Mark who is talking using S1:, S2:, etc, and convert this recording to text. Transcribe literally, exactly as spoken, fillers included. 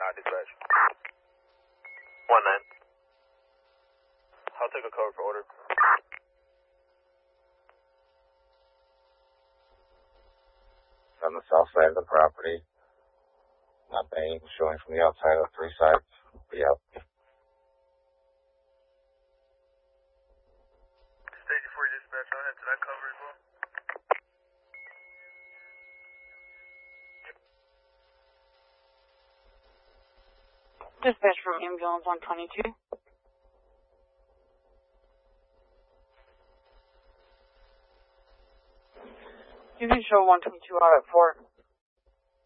S1: nine, dispatch. one nine. I'll take a cover for order.
S2: On the south side of the property. Nothing showing from the outside of the three sides. Yep.
S1: Stage four dispatch, I'll head to that cover as well.
S3: Dispatch from ambulance one twenty-two. You can show one twenty-two out at four.